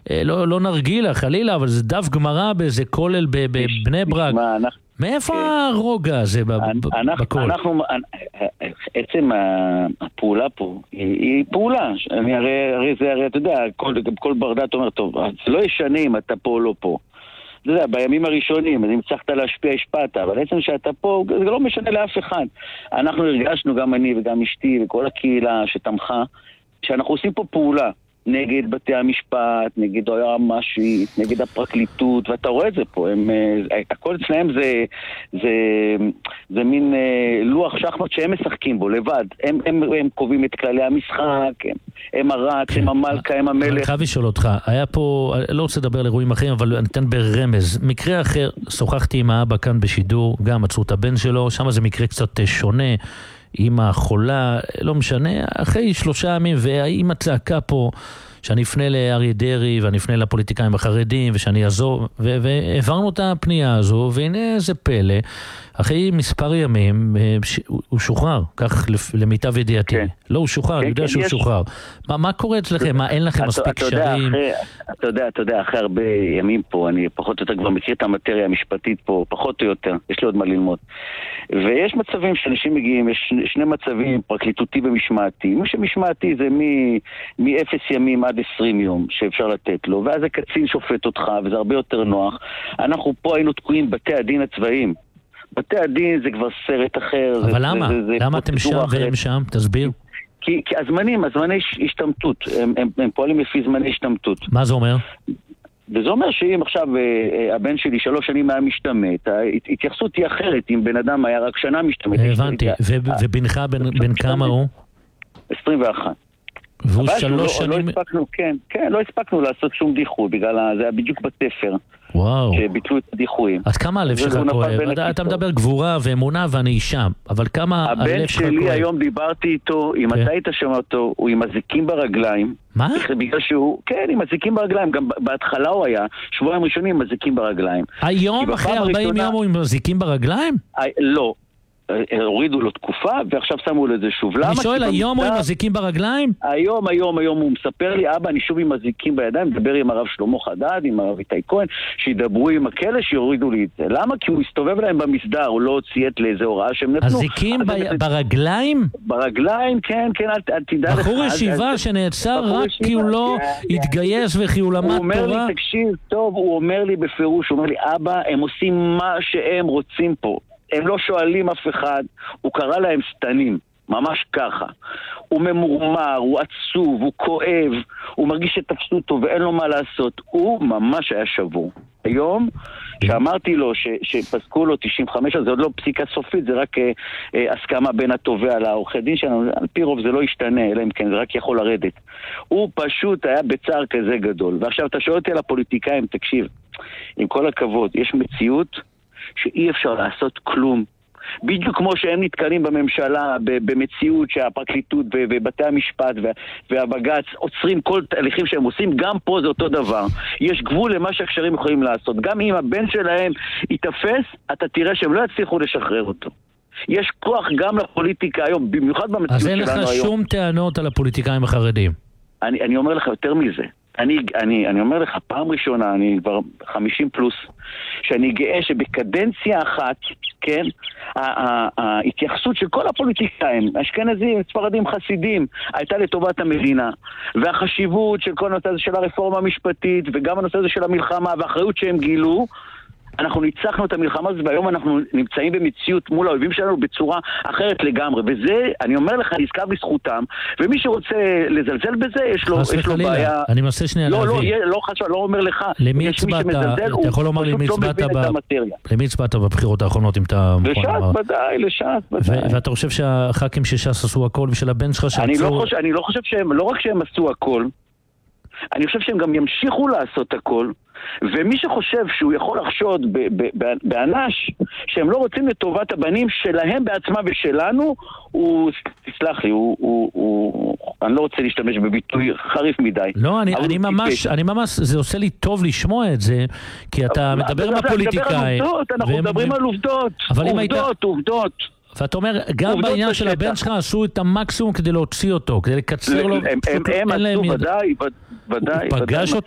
לא נרגילה חלילה, אבל זה דף גמרא באיזה כולל בבני ברק. מאיפה הרוגע הזה בכל? עצם הפעולה פה היא פעולה. הרי זה, אתה יודע, כל ברדעת אומר, טוב, זה לא ישנה אם אתה פה או לא פה. אתה יודע, בימים הראשונים, אז אם צריכת להשפיע, השפעת, אבל עצם שאתה פה, זה לא משנה לאף אחד. אנחנו הרגשנו, גם אני וגם אשתי וכל הקהילה שתמכה, שאנחנו עושים פה פעולה. נגד בתי המשפט, נגד היועמ"שית, נגד הפרקליטות, ואתה רואה את זה פה, הכל אצלהם זה מין לוח שחמט שהם משחקים בו לבד, הם קובעים את כללי המשחק, הם הרץ, הם המלכה, הם המלך. אני חייב לשאול אותך, היה פה, לא רוצה לדבר על אירועים אחרים, אבל אני אתן ברמז, מקרה אחר, שוחחתי עם האבא כאן בשידור, גם עצרו את הבן שלו, שם זה מקרה קצת שונה, אמא חולה, לא משנה, אחרי 3 ימים, והאמא צעקה פה שאני אפנה לאריה דרעי ואני אפנה לפוליטיקאים החרדים ושאני אעזור, והעברנו את הפנייה הזו, והנה איזה פלא, אחרי מספר ימים הוא שוחרר, כך למיטב ידיעתי. לא, הוא שוחרר, אני יודע שהוא שוחרר. מה קורה אצלכם? מה, אין לכם מספיק קשרים? אתה יודע, אחרי הרבה ימים פה, אני פחות או יותר כבר מכיר את המטריה המשפטית פה, פחות או יותר, יש לי עוד מה ללמוד. ויש מצבים שאנשים מגיעים, יש 2 מצבים, פרקליטותי ומשמעתי. מי שמשמעתי זה מ-0 ימים עד 20 יום שאפשר לתת לו, ואז הקצין שופט אותך, וזה הרבה יותר נוח. אנחנו פה היינו תקועים בתי הדין הצבאיים. בתי הדין זה כבר סרט אחר. אבל למה? למה אתם שם והם שם? תסביר. כי הזמני השתמטות, הם פועלים לפי זמני השתמטות. מה זה אומר? וזה אומר שאם עכשיו הבן שלי 3 שנים היה משתמט, ההתייחסות היא אחרת, אם בן אדם היה רק שנה משתמט. הבנתי, ובנך בן כמה הוא? 21. והוא 3 שנים... לא הספקנו לעשות שום דיחוי, בגלל זה היה בדיוק בתפר. וואו. שביטלו את הדיחויים. אז כמה הלב שלך כואב? אתה מדבר גבורה ואמונה ואני שם, אבל כמה הלב שלך כואב? הבן שלי היום דיברתי איתו, אם אתה היית שומע אותו, הוא עם הזיקים ברגליים. מה? בגלל שהוא, כן, עם הזיקים ברגליים, גם בהתחלה הוא היה, 2 שבועות ראשונים עם הזיקים ברגליים. היום אחרי 40 יום הוא עם הזיקים ברגליים? לא. הורידו לו תקופה ועכשיו שמו לו את זה שוב. אני שואל, היום הוא עם הזיקים ברגליים? היום הוא מספר לי, אבא, אני שוב עם הזיקים בידיים, מדבר עם הרב שלמה חדד, עם הרב איתי כהן, שידברו עם הכלא, שיורידו לי את זה. למה? כי הוא הסתובב להם במסדר, הוא לא ציית לאיזה הוראה שהם נתנו. הזיקים ברגליים? ברגליים, כן, אל תדע לך. בחור ישיבה שנעצר רק כי הוא לא התגייס וכי הוא למד תורה? הוא אומר לי, תקשיב טוב, הוא אומר לי בפירוש, הוא אומר לי, אבא, הם עושים מה שהם רוצים פה. הם לא שואלים אף אחד, הוא קרא להם סתנים, ממש ככה. הוא ממורמר, הוא עצוב, הוא כואב, הוא מרגיש שתפסו אותו ואין לו מה לעשות. הוא ממש היה שבור. היום, שאמרתי לו שפסקו לו 95, זה עוד לא פסיקה סופית, זה רק הסכמה בין התובע לעורכי דין שלנו, על פי רוב זה לא ישתנה, אלא אם כן, זה רק יכול לרדת. הוא פשוט היה בצער כזה גדול. ועכשיו אתה שואל אותי על הפוליטיקאים, תקשיב, עם כל הכבוד, יש מציאות שאי אפשר לעשות כלום. בדיוק כמו שהם נתקלים בממשלה במציאות שהפרקליטות ובתי המשפט והבג"ץ עוצרים כל תהליכים שהם עושים, גם פה זה אותו דבר. יש גבול למה שהקשרים יכולים לעשות. גם אם הבן שלהם יתפס, אתה תראה שהם לא יצליחו לשחרר אותו. יש כוח גם לפוליטיקה היום, במיוחד במציאות שלנו היום. אז אין לך שום טענות על הפוליטיקאים החרדים? אני אומר לך יותר מזה. אני אומר לך, פעם ראשונה, אני כבר 50 פלוס, שאני גאה שבקדנציה אחת, כן, ההתייחסות של כל הפוליטיקאים, אשכנזים, ספרדים, חסידים, הייתה לטובת המדינה. והחשיבות של כל הנושא הזה של הרפורמה המשפטית, וגם הנושא הזה של המלחמה, והאחריות שהם גילו, אנחנו ניצחנו את המלחמה הזאת, והיום אנחנו נמצאים במציאות מול האויבים שלנו בצורה אחרת לגמרי, וזה, אני אומר לך, נזכר בזכותם, ומי שרוצה לזלזל בזה, יש לו בעיה. אני מנסה שנייה להבין. לא חשוב, לא אומר לך. למי הצבעת? אתה יכול לומר למי הצבעת בבחירות האחרונות, אם אתה מוכן לומר? לש"ס, ודאי. ואתה חושב שהח"כים של ש"ס עשו הכל ושל הבן שלך אני לא חושב שהם, לא רק שהם עשו הכל, אני חושב שהם גם ימשיכו לעשות הכל, ומי שחושב שהוא יכול לחשוד באנש שהם לא רוצים לטובת הבנים שלהם בעצמם ושלנו, הוא, תסלח לי, אני לא רוצה להשתמש בביטוי חריף מדי. לא, אני ממש, זה עושה לי טוב לשמוע את זה, כי אתה מדבר עם הפוליטיקאים. אנחנו מדברים על עובדות. ואתה אומר, גם בעניין של הבן שלך עשו את המקסימום כדי להוציא אותו, כדי לקצר לו. הם עשו ודאי. הוא פגש